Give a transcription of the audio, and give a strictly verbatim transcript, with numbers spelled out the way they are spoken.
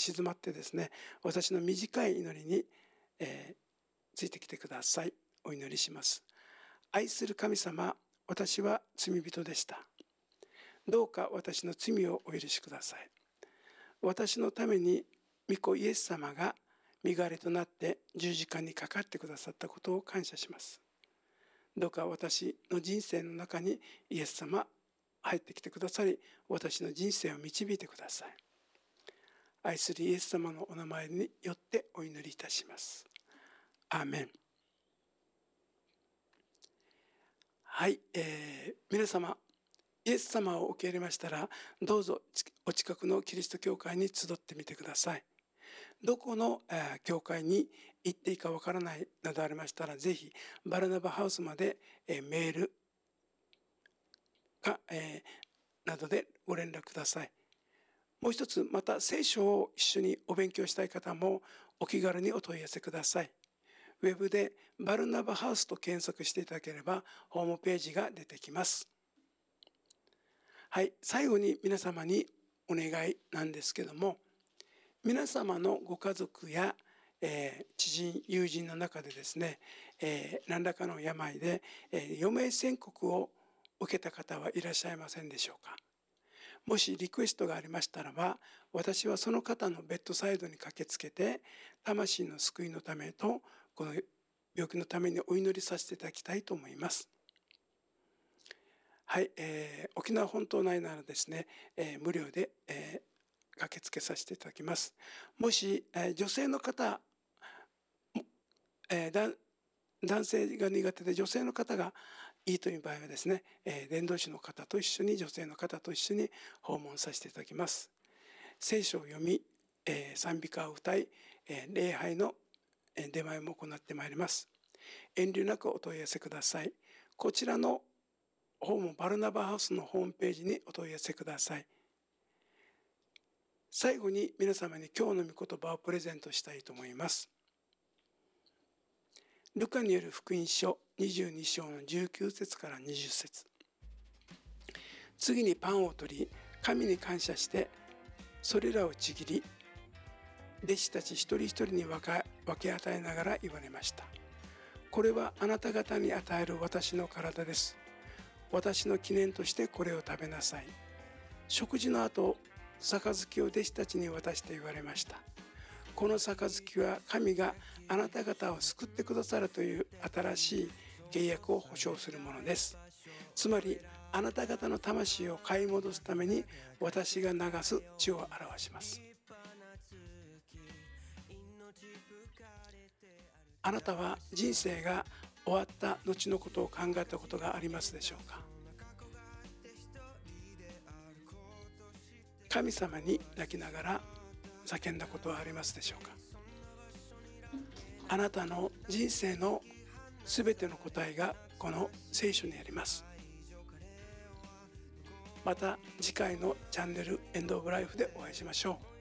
静まってですね、私の短い祈りに、えー、ついてきてください。お祈りします。愛する神様、私は罪人でした。どうか私の罪をお許しください。私のために御子イエス様が身代わりとなって十字架にかかってくださったことを感謝します。どうか私の人生の中にイエス様入ってきてくださり、私の人生を導いてください。愛するイエス様のお名前によってお祈りいたします。アーメン。はい、えー、皆様、イエス様を受け入れましたら、どうぞお近くのキリスト教会に集ってみてください。どこの、えー、教会に行っていいかわからないなどありましたら、ぜひバルナバハウスまで、えー、メールか、えー、などでご連絡ください。もう一つ、また聖書を一緒にお勉強したい方もお気軽にお問い合わせください。ウェブでバルナバハウスと検索していただければホームページが出てきます。はい、最後に皆様にお願いなんですけども、皆様のご家族や、えー、知人友人の中でですね、えー、何らかの病で、えー、余命宣告を受けた方はいらっしゃいませんでしょうか。もしリクエストがありましたらば、私はその方のベッドサイドに駆けつけて、魂の救いのためとこの病気のためにお祈りさせていただきたいと思います。はい、えー、沖縄本島内ならですね、えー、無料で、えー、駆けつけさせていただきます。もし、えー、女性の方、えー、男性が苦手で女性の方がいいという場合はですね、えー、伝道師の方と一緒に、女性の方と一緒に訪問させていただきます。聖書を読み、えー、賛美歌を歌い、えー、礼拝の出前も行ってまいります。遠慮なくお問い合わせください。こちらのホームバルナバハウスのホームページにお問い合わせください。最後に皆様に今日の御言葉をプレゼントしたいと思います。ルカによる福音書にじゅうに章のじゅうきゅう節からにじゅっ節。次にパンを取り、神に感謝してそれらをちぎり、弟子たち一人一人に分け与えながら言われました。これはあなた方に与える私の体です。私の記念としてこれを食べなさい。食事の後、杯を弟子たちに渡して言われました。この杯は神があなた方を救ってくださるという新しい契約を保証するものです。つまりあなた方の魂を買い戻すために私が流す血を表します。あなたは人生が終わった後のことを考えたことがありますでしょうか。神様に泣きながら叫んだことはありますでしょうか。あなたの人生のすべての答えがこの聖書にあります。また次回のチャンネルエンドオブライフでお会いしましょう。